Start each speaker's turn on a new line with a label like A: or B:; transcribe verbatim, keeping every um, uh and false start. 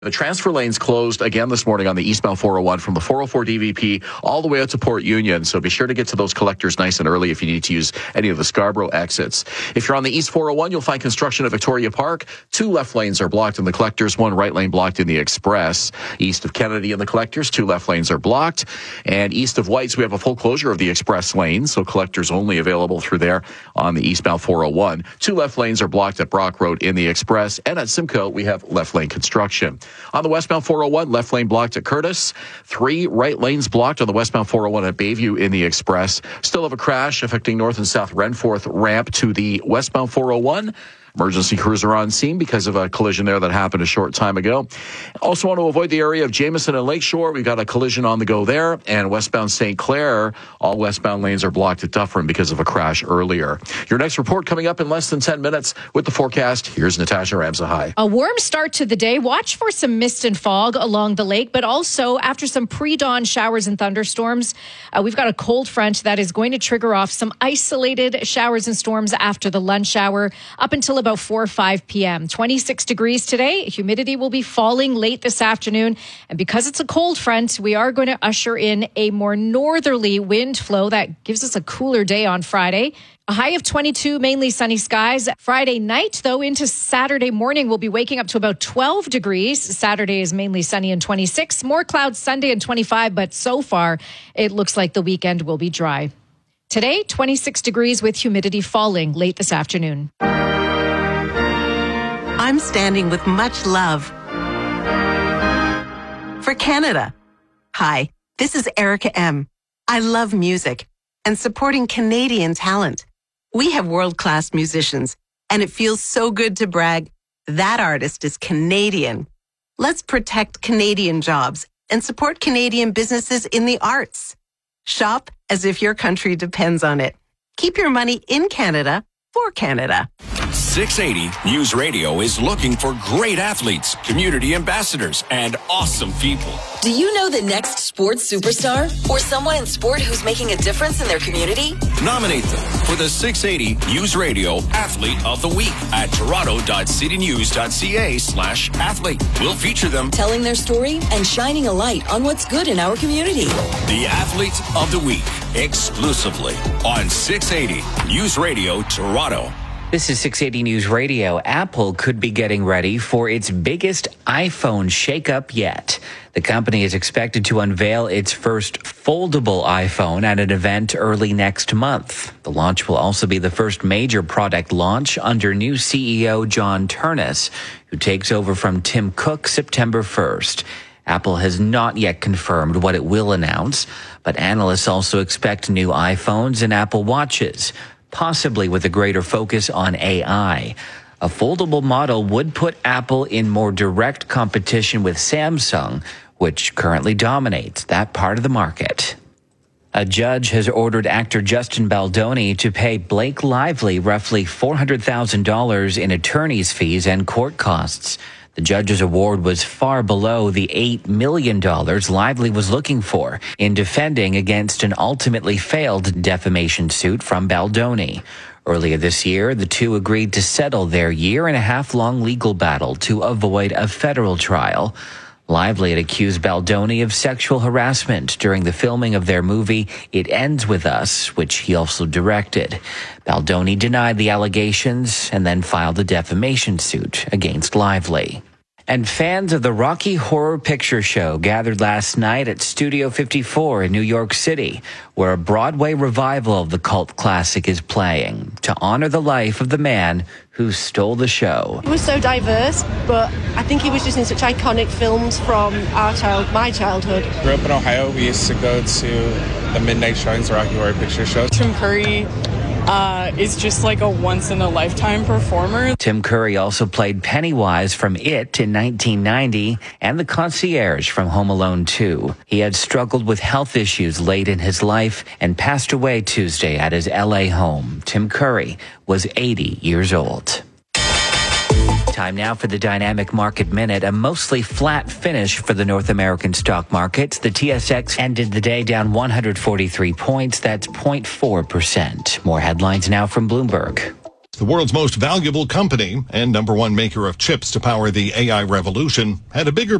A: The transfer lane's closed again this morning on the eastbound four oh one from the four oh four D V P all the way out to Port Union. So be sure to get to those collectors nice and early if you need to use any of the Scarborough exits. If you're on the east four oh one, you'll find construction at Victoria Park. Two left lanes are blocked in the collectors, one right lane blocked in the express. East of Kennedy in the collectors, two left lanes are blocked. And east of Whites, we have a full closure of the express lane, so collectors only available through there on the eastbound four oh one. Two left lanes are blocked at Brock Road in the express. And at Simcoe, we have left lane construction. On the westbound four oh one, left lane blocked at Curtis. Three right lanes blocked on the westbound four oh one at Bayview in the express. Still have a crash affecting north and south Renforth ramp to the westbound four oh one. Emergency crews are on scene because of a collision there that happened a short time ago. Also want to avoid the area of Jameson and Lakeshore. We've got a collision on the go there. And westbound Saint Clair, all westbound lanes are blocked at Dufferin because of a crash earlier. Your next report coming up in less than ten minutes with the forecast. Here's Natasha Ramsahai.
B: A warm start to the day. Watch for some mist and fog along the lake, but also after some pre-dawn showers and thunderstorms, uh, we've got a cold front that is going to trigger off some isolated showers and storms after the lunch hour up until about four or five p.m. twenty-six degrees today. Humidity will be falling late this afternoon. And because it's a cold front, we are going to usher in a more northerly wind flow that gives us a cooler day on Friday. A high of twenty-two, mainly sunny skies. Friday night, though, into Saturday morning, we'll be waking up to about twelve degrees. Saturday is mainly sunny and twenty-six. More clouds Sunday and twenty-five, but so far it looks like the weekend will be dry. Today, twenty-six degrees with humidity falling late this afternoon.
C: I'm standing with much love for Canada. Hi, this is Erica M. I love music and supporting Canadian talent. We have world-class musicians, and it feels so good to brag. That artist is Canadian. Let's protect Canadian jobs and support Canadian businesses in the arts. Shop as if your country depends on it. Keep your money in Canada for Canada.
D: six eighty News Radio is looking for great athletes, community ambassadors, and awesome people.
E: Do you know the next sports superstar or someone in sport who's making a difference in their community?
D: Nominate them for the six eighty News Radio Athlete of the Week at toronto.citynews.ca slash athlete. We'll feature them
E: telling their story and shining a light on what's good in our community.
D: The Athlete of the Week, exclusively on six eighty News Radio Toronto.
F: This is six eighty News Radio. Apple could be getting ready for its biggest iPhone shakeup yet. The company is expected to unveil its first foldable iPhone at an event early next month. The launch will also be the first major product launch under new C E O John Ternus, who takes over from Tim Cook September first. Apple has not yet confirmed what it will announce, but analysts also expect new iPhones and Apple Watches, possibly with a greater focus on A I. A foldable model would put Apple in more direct competition with Samsung, which currently dominates that part of the market. A judge has ordered actor Justin Baldoni to pay Blake Lively roughly four hundred thousand dollars in attorney's fees and court costs. The judge's award was far below the eight million dollars Lively was looking for in defending against an ultimately failed defamation suit from Baldoni. Earlier this year, the two agreed to settle their year-and-a-half-long legal battle to avoid a federal trial. Lively had accused Baldoni of sexual harassment during the filming of their movie It Ends With Us, which he also directed. Baldoni denied the allegations and then filed a defamation suit against Lively. And fans of the Rocky Horror Picture Show gathered last night at Studio fifty-four in New York City, where a Broadway revival of the cult classic is playing, to honor the life of the man who stole the show.
G: It was so diverse, but I think he was just in such iconic films from our child, my childhood.
H: Grew up in Ohio. We used to go to the midnight showings of Rocky Horror Picture Show.
I: Tim Curry uh, is just like a once-in-a-lifetime performer.
F: Tim Curry also played Pennywise from It in nineteen ninety and the concierge from Home Alone two. He had struggled with health issues late in his life and passed away Tuesday at his L A home. Tim Curry was eighty years old. Time now for the Dynamic Market Minute, a mostly flat finish for the North American stock markets. The T S X ended the day down one hundred forty-three points. That's zero point four percent. More headlines now from Bloomberg.
J: the world's most valuable company and number one maker of chips to power the A I revolution, had a bigger